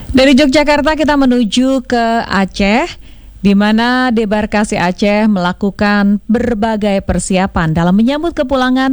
Dari Yogyakarta kita menuju ke Aceh, di mana Debarkasi Aceh melakukan berbagai persiapan dalam menyambut kepulangan